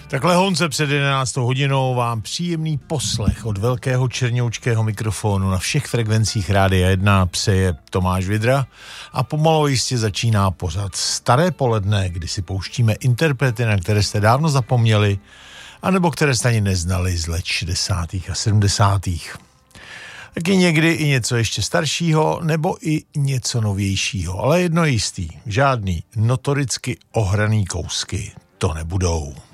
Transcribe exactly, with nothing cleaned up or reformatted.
Takhle Honce před jedenáctou hodinou vám příjemný poslech od velkého černoučkého mikrofonu na všech frekvencích Rádia jedna přeje Tomáš Vidra a pomalu jistě začíná pořad Staré poledne, kdy si pouštíme interprety, na které jste dávno zapomněli, anebo které jste ani neznali z let šedesátých a sedmdesátých. Taky někdy i něco ještě staršího, nebo i něco novějšího, ale jedno jistý, žádný notoricky ohraný kousky to nebudou.